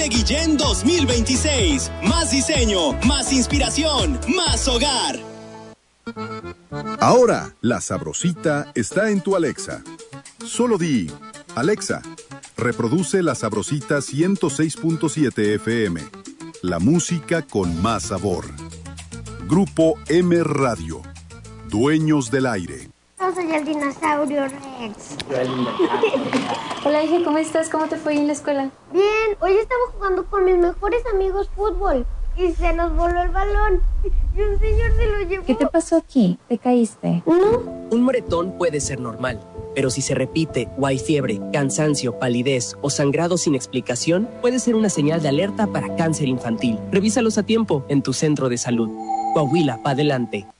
Guillén 2026. Más diseño, más inspiración, más hogar. Ahora, La Sabrosita está en tu Alexa. Solo di, Alexa, reproduce La Sabrosita 106.7 FM. La música con más sabor. Grupo M Radio. Dueños del aire. Yo soy el dinosaurio Rex. Hola, hija, ¿cómo estás? ¿Cómo te fue en la escuela? Bien, hoy estaba jugando con mis mejores amigos fútbol y se nos voló el balón y un señor se lo llevó. ¿Qué te pasó aquí? ¿Te caíste? No. Un moretón puede ser normal, pero si se repite o hay fiebre, cansancio, palidez o sangrado sin explicación, puede ser una señal de alerta para cáncer infantil. Revísalos a tiempo en tu centro de salud. Coahuila, pa' adelante.